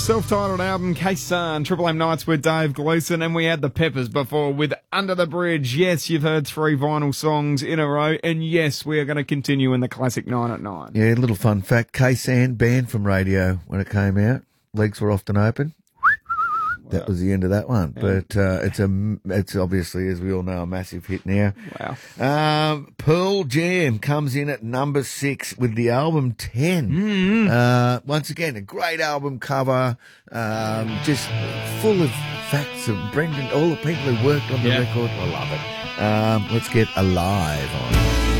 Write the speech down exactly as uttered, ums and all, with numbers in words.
Self-titled album, K-Sun, Triple M Nights with Dave Gleeson, and we had the Peppers before with Under the Bridge. Yes, you've heard three vinyl songs in a row, and yes, we are going to continue in the classic nine at nine. Yeah, a little fun fact, K-San banned from radio when it came out. Legs were often open. That was the end of that one. Yeah. But uh, it's a, it's obviously, as we all know, a massive hit now. Wow. Um, Pearl Jam comes in at number six with the album ten. Mm-hmm. Uh, once again, a great album cover, um, just full of facts of Brendan, all the people who worked on the yeah. record. I love it. Um, let's get Alive on.